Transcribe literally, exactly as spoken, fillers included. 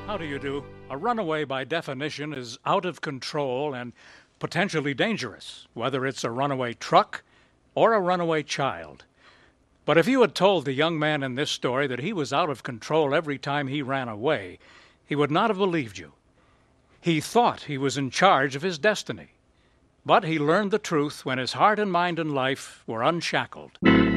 How do you do? A runaway, by definition, is out of control and potentially dangerous, whether it's a runaway truck or a runaway child. But if you had told the young man in this story that he was out of control every time he ran away, he would not have believed you. He thought he was in charge of his destiny. But he learned the truth when his heart and mind and life were unshackled.